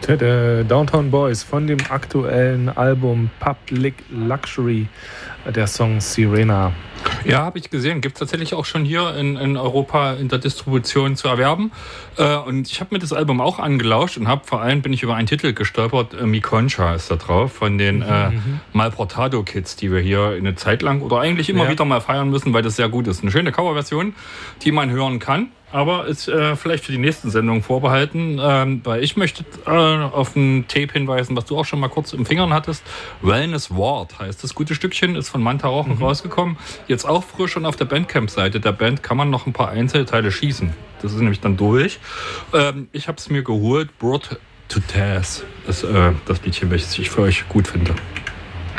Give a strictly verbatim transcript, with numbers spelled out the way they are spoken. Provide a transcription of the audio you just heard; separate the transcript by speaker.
Speaker 1: Tada, Downtown Boys von dem aktuellen Album Public Luxury, der Song Sirena.
Speaker 2: Ja, habe ich gesehen. Gibt es tatsächlich auch schon hier in, in Europa in der Distribution zu erwerben. Äh, und ich habe mir das Album auch angelauscht und habe vor allem bin ich über einen Titel gestolpert. Äh, Mi Concha ist da drauf von den äh, mhm. Malportado Kids, die wir hier eine Zeit lang oder eigentlich immer ja. wieder mal feiern müssen, weil das sehr gut ist. Eine schöne Coverversion, die man hören kann. Aber ist äh, vielleicht für die nächsten Sendungen vorbehalten, ähm, weil ich möchte äh, auf ein Tape hinweisen, was du auch schon mal kurz im Fingern hattest. Wellness Ward heißt das gute Stückchen, ist von Manta Rauchen mhm. rausgekommen. Jetzt auch frisch und auf der Bandcamp-Seite der Band kann man noch ein paar Einzelteile schießen. Das ist nämlich dann durch. Ähm, ich habe es mir geholt, Brought to Taz. Das, äh, das Liedchen, welches ich für euch gut finde.